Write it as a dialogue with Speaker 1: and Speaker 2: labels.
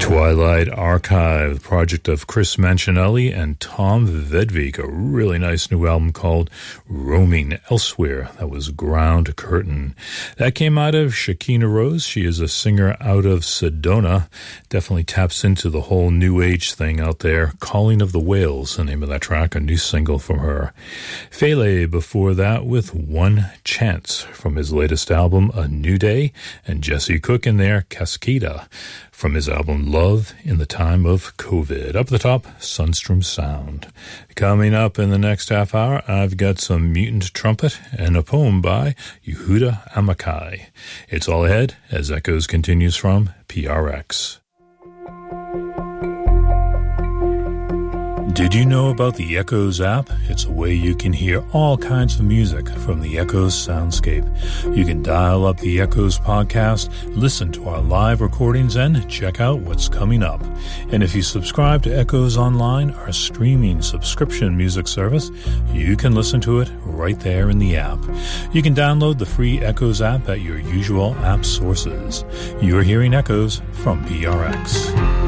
Speaker 1: Twilight Archive, the project of Chris Mancinelli and Tom Vedvik, a really nice new album called Roaming Elsewhere. That was Ground Curtain. That came out of Shakina Rose. She is a singer out of Sedona. Definitely taps into the whole new age thing out there. Calling of the Whales, the name of that track, a new single from her. Fele before that with One Chance from his latest album, A New Day, and Jesse Cook in there, Cascada, from his album Love in the Time of COVID. Up at the top, Sunstrom Sound. Coming up in the next half hour, I've got some Mutant Trumpet and a poem by Yehuda Amichai. It's all ahead as Echoes continues from PRX. Did you know about the Echoes app? It's a way you can hear all kinds of music from the Echoes soundscape. You can dial up the Echoes podcast, listen to our live recordings, and check out what's coming up. And if you subscribe to Echoes Online, our streaming subscription music service, you can listen to it right there in the app. You can download the free Echoes app at your usual app sources. You're hearing Echoes from PRX.